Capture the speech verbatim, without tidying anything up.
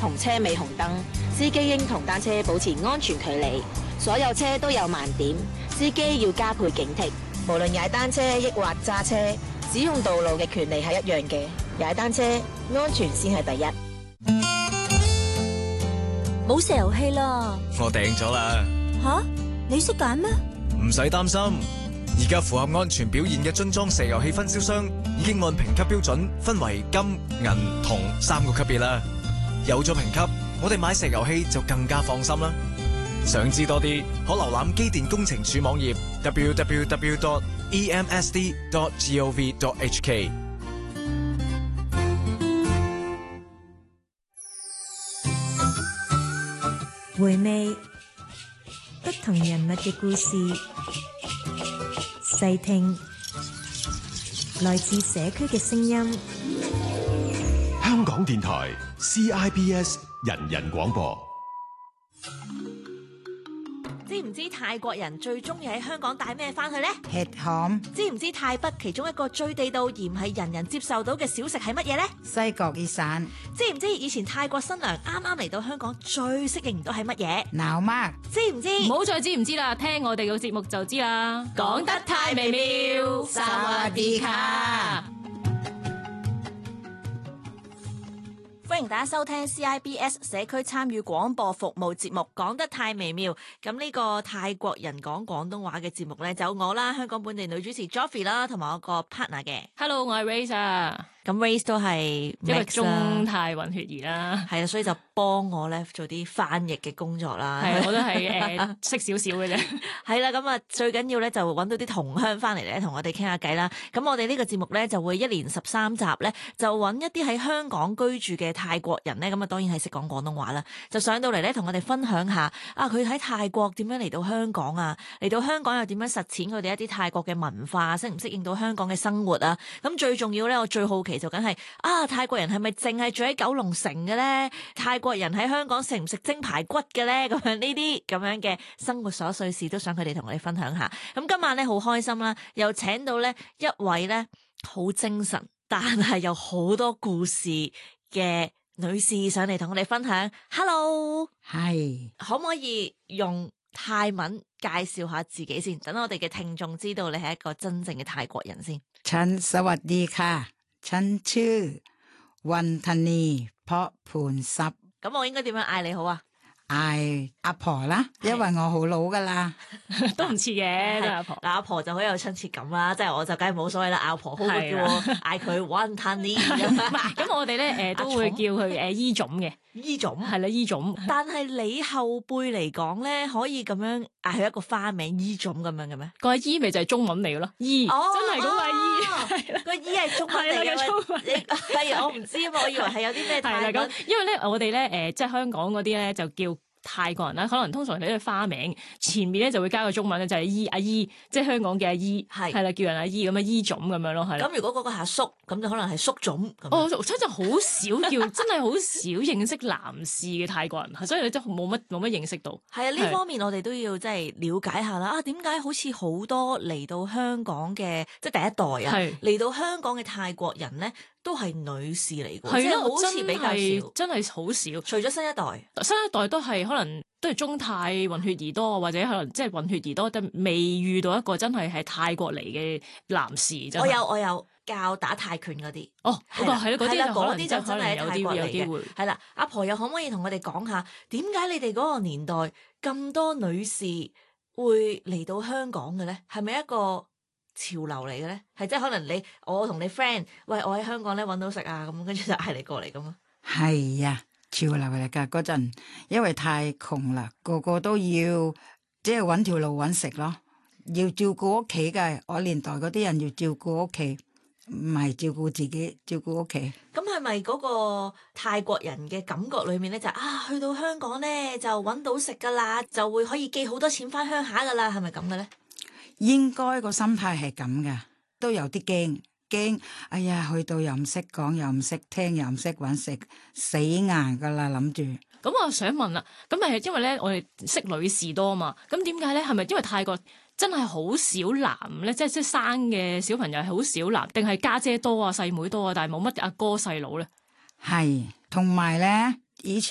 紅車尾紅燈，司機應同單車保持安全距離。所有車都有盲點，司機要加倍警惕。無論踩單車抑或揸車，使用道路嘅權利係一樣嘅。踩單車安全先係第一。 冇石油氣啦， 我訂咗啦。 吓，你識揀咩？ 唔使擔心，而家符合安全表現嘅樽裝石油氣分銷商已經按評級標準分為金、銀、銅三個級別啦。有咗評級，我哋買石油氣就更加放心啦。想知多啲，可瀏覽機電工程署網頁 double-u double-u double-u dot e m s d dot gov dot h k。 回味不同人物嘅故事，細聽來自社區嘅聲音。 香港電台 C I B S 人人廣播。 知唔知泰國人最中意喺香港帶咩翻去呢？ 吃鹹。 知唔知泰北其中一個最地道而唔係人人接受到嘅小食係乜嘢呢？ 西角熱散。 知唔知以前泰國新娘啱啱嚟到香港最適應唔到係乜嘢？ 鬧媽。 知唔知？ 唔好再知唔知啦，聽我哋嘅節目就知啦。講得太微妙，薩瓦迪卡。 歡迎大家收聽 C I B S 社區參與廣播服務節目，講得太微妙。咁呢個泰國人講廣東話嘅節目呢，就有我啦，香港本地女主持 Joffrey 啦，同埋我個 partner 嘅。 Hello， 我係 Race 啊。 咁 Race 都係一個中泰混血兒啦， 係啊，所以就幫我咧做啲翻譯嘅工作啦。 係，我都係誒識少少嘅啫。 係啦，咁啊最緊要咧就揾到啲同鄉翻嚟咧，同我哋傾下偈啦。咁我哋呢個節目咧就會一連十三集咧，就揾一啲喺香港居住嘅泰國人咧，咁啊當然係識講廣東話啦，就上到嚟咧同我哋分享下啊，佢喺泰國點樣嚟到香港啊，嚟到香港又點樣實踐佢哋一啲泰國嘅文化，適唔適應到香港嘅生活啊？咁最重要咧，我最好奇就梗係啊，泰國人係咪淨係住喺九龍城嘅咧？泰國人喺香港食唔食蒸排骨嘅咧？咁樣呢啲咁樣嘅生活瑣碎事都想佢哋同我哋分享下。咁今晚咧好開心啦，又請到咧一位咧好精神，但係有好多故事嘅女士上嚟同我哋分享。Hello， 係， 可唔可以用泰文介紹下自己先？等我哋嘅聽眾知道你係一個真正嘅泰國人先。 ฉันสวัสดีค่ะฉันชื่อวันธนีเพราะพูนทรัพย์。 咁我應該點樣嗌你好啊？ 嗌阿婆啦，因為我好老噶啦， 都唔似嘅都係阿婆。 嗱，阿婆就好有親切感啦，即係我就梗係冇所謂啦。阿婆好過叫我嗌佢 One Tani 咁我哋咧誒都會叫佢誒姨總嘅。 姨總係啦，姨總。 但係你後輩嚟講咧，可以咁樣嗌佢一個花名姨總咁樣嘅咩？ 個姨咪就係中文嚟嘅咯，姨、哦、真係嗰個姨。 係啦，個姨係中文嚟嘅。係我唔知啊嘛，我以為係有啲咩泰文。 因為咧，我哋咧誒，即係香港嗰啲咧就叫泰國人啦，可能通常你啲花名前面咧就會加個中文咧，就係姨阿姨，即係香港嘅阿姨，係係啦，叫人阿姨咁啊，姨總咁樣咯，係。 咁如果嗰個係阿叔，咁就可能係叔總。 哦，真係好少叫，真係好少認識男士嘅泰國人，所以你真係冇乜冇乜認識到。 係啊，呢方面我哋都要即係了解下啦。啊，點解好似好多嚟到香港嘅即係第一代啊，嚟到香港嘅泰國人咧？都係女士嚟嘅，即係好似比較少， 真係好少。 除咗新一代， 新一代都係可能都係中泰混血兒多，或者可能即係混血兒多，都未遇到一個真係係泰國嚟嘅男士。 我有我有教打泰拳嗰啲。 哦，嗰個係嗰啲嗰啲就真係有泰國嚟嘅。 係啦，阿婆又可唔可以同我哋講下點解你哋嗰個年代咁多女士會嚟到香港嘅咧？係咪一個潮流嚟嘅咧，係即係可能你我同你 friend， 喂，我喺香港咧搵到食啊，咁跟住就嗌你過嚟咁啊。 係啊，潮流嚟噶嗰陣，因為太窮啦，個個都要即係搵條路搵食咯，要照顧屋企嘅。我年代嗰啲人要照顧屋企，唔係照顧自己，照顧屋企。 咁係咪嗰個泰國人嘅感覺裏面咧，就啊去到香港咧就搵到食噶啦，就會可以寄好多錢翻鄉下噶啦，係咪咁嘅咧？ 應該個心態係咁嘅，都有啲驚驚。哎呀，去到又唔識講，又唔識聽，又唔識搵食，死硬噶啦諗住。 咁我想問啦，咁係因為咧，我哋識女士多啊嘛，咁點解咧？係咪因為泰國真係好少男咧？即係即係生嘅小朋友係好少男，定係家姐多啊、細妹多啊，但係冇乜阿哥細佬咧？ 係，同埋咧，以前。